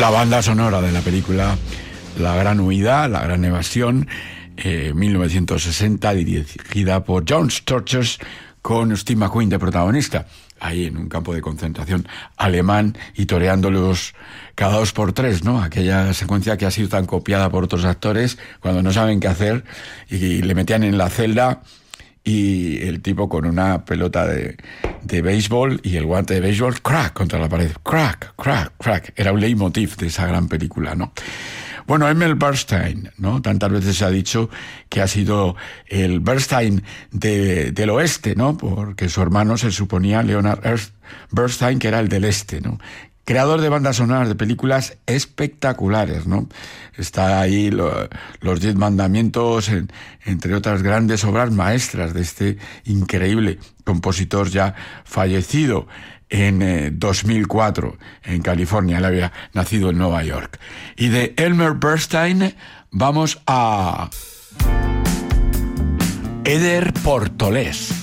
La banda sonora de la película La Gran Huida, La Gran Evasión, 1960, dirigida por John Sturges, con Steve McQueen de protagonista, ahí en un campo de concentración alemán y toreándolos cada 2x3, ¿no? Aquella secuencia que ha sido tan copiada por otros actores cuando no saben qué hacer y le metían en la celda y el tipo con una pelota de béisbol y el guante de béisbol, crack, contra la pared, crack, crack, crack. Era un leitmotiv de esa gran película, ¿no? Bueno, Emil Bernstein, ¿no? Tantas veces se ha dicho que ha sido el Bernstein del oeste, ¿no? Porque su hermano se suponía Leonard Bernstein, que era el del este, ¿no? Creador de bandas sonoras de películas espectaculares, ¿no? Está ahí los 10 mandamientos, entre otras grandes obras maestras de este increíble compositor ya fallecido en 2004 en California. Él había nacido en Nueva York. Y de Elmer Bernstein vamos a Eder Portolés.